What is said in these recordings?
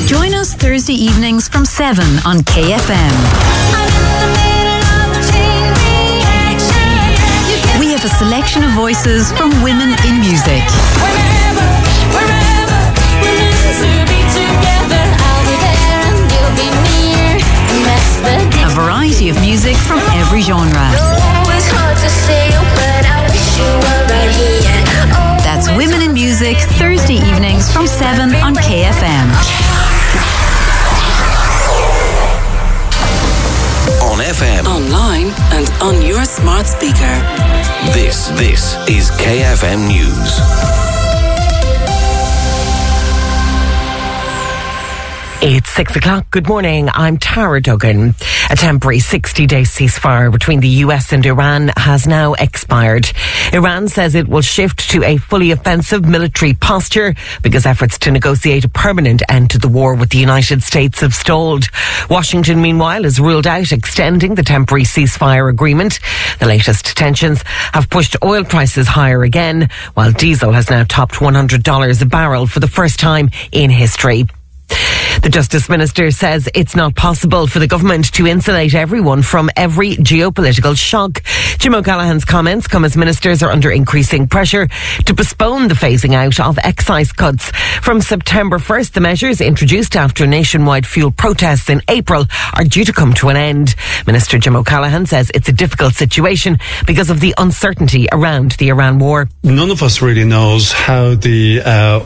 Join us Thursday evenings from 7 on KFM. We have a selection of voices from women in music. Wherever we're meant to be together, I'll be there and you'll be near. And that's the A variety of music from every genre. Oh, it's hard to say, but I wish you were right here. Oh, That's Women in Music, Thursday evenings from 7 on KFM. On FM, Online and on your smart speaker. this is KFM News. It's 6 o'clock. Good morning. I'm Tara Duggan. A temporary 60-day ceasefire between the US and Iran has now expired. Iran says it will shift to a fully offensive military posture because efforts to negotiate a permanent end to the war with the United States have stalled. Washington, meanwhile, has ruled out extending the temporary ceasefire agreement. The latest tensions have pushed oil prices higher again, while diesel has now topped $100 a barrel for the first time in history. The Justice Minister says it's not possible for the government to insulate everyone from every geopolitical shock. Jim O'Callaghan's comments come as ministers are under increasing pressure to postpone the phasing out of excise cuts. From September 1st, the measures introduced after nationwide fuel protests in April are due to come to an end. Minister Jim O'Callaghan says it's a difficult situation because of the uncertainty around the Iran war. None of us really knows how the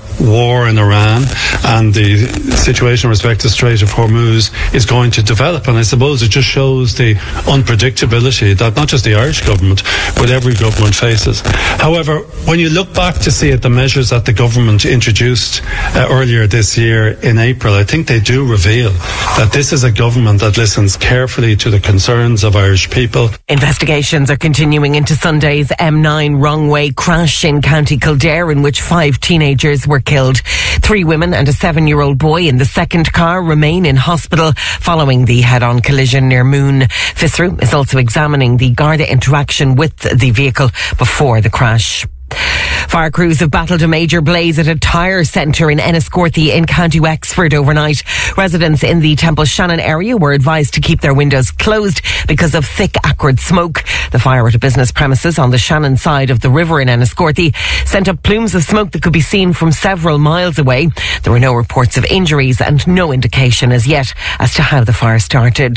war in Iran and the situation with respect to Strait of Hormuz is going to develop, and I suppose it just shows the unpredictability that not just the Irish government but every government faces. However, when you look back to see at the measures that the government introduced earlier this year in April, I think they do reveal that this is a government that listens carefully to the concerns of Irish people. Investigations are continuing into Sunday's M9 wrong-way crash in County Kildare, in which 5 teenagers were killed. 3 women and a 7-year-old boy in the second car remain in hospital following the head-on collision near Moon. FISRU is also examining the Garda interaction with the vehicle before the crash. Fire crews have battled a major blaze at a tyre centre in Enniscorthy in County Wexford overnight. Residents in the Temple Shannon area were advised to keep their windows closed because of thick, acrid smoke. The fire at a business premises on the Shannon side of the river in Enniscorthy sent up plumes of smoke that could be seen from several miles away. There were no reports of injuries and no indication as yet as to how the fire started.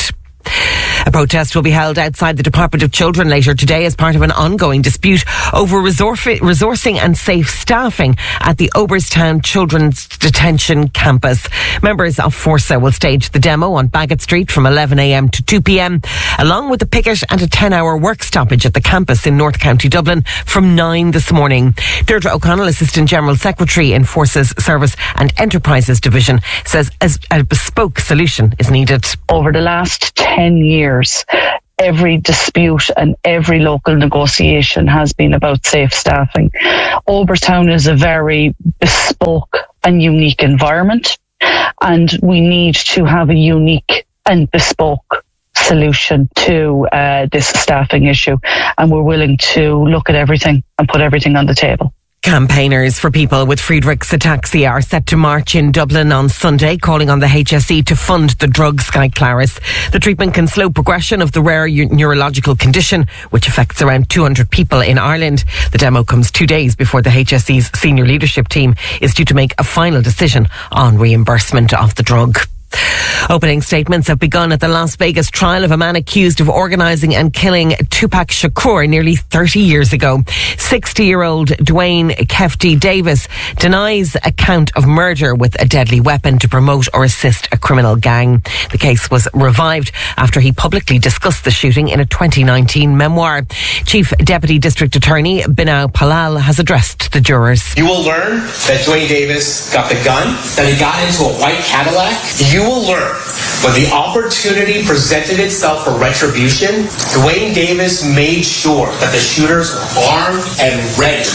A protest will be held outside the Department of Children later today as part of an ongoing dispute over resourcing and safe staffing at the Oberstown Children's Detention Campus. Members of Forsa will stage the demo on Bagot Street from 11 a.m. to 2 p.m, along with a picket and a 10-hour work stoppage at the campus in North County Dublin from 9 this morning. Deirdre O'Connell, Assistant General Secretary in Forces Service and Enterprises Division, says a bespoke solution is needed. Over the last 10 years, every dispute and every local negotiation has been about safe staffing. Oberstown is a very bespoke and unique environment, and we need to have a unique and bespoke solution to this staffing issue, and we're willing to look at everything and put everything on the table. Campaigners for people with Friedreich's ataxia are set to march in Dublin on Sunday, calling on the HSE to fund the drug Skyclarys. The treatment can slow progression of the rare neurological condition, which affects around 200 people in Ireland. The demo comes 2 days before the HSE's senior leadership team is due to make a final decision on reimbursement of the drug. Opening statements have begun at the Las Vegas trial of a man accused of organising and killing Tupac Shakur nearly 30 years ago. 60-year-old Dwayne Kefty Davis denies a count of murder with a deadly weapon to promote or assist a criminal gang. The case was revived after he publicly discussed the shooting in a 2019 memoir. Chief Deputy District Attorney Binau Palal has addressed the jurors. You will learn that Dwayne Davis got the gun, that he got into a white Cadillac. You will learn when the opportunity presented itself for retribution, Dwayne Davis made sure that the shooters were armed and ready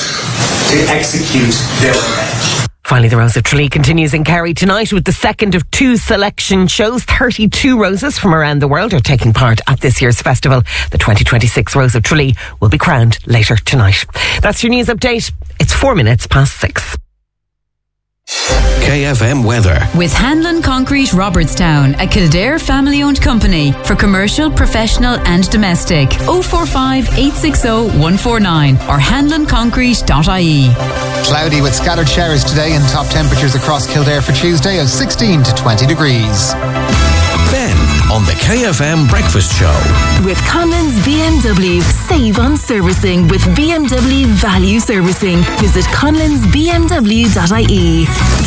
to execute their revenge. Finally, the Rose of Tralee continues in Kerry tonight with the second of 2 selection shows. 32 roses from around the world are taking part at this year's festival. The 2026 Rose of Tralee will be crowned later tonight. That's your news update. It's 4 minutes past 6. KFM weather. With Hanlon Concrete Robertstown, a Kildare family-owned company for commercial, professional and domestic. 045 860 149 or hanlonconcrete.ie. Cloudy with scattered showers today and top temperatures across Kildare for Tuesday of 16 to 20 degrees. Ben on the KFM Breakfast Show. With Conlon's BMW. Save on servicing with BMW Value Servicing. Visit conlonsbmw.ie.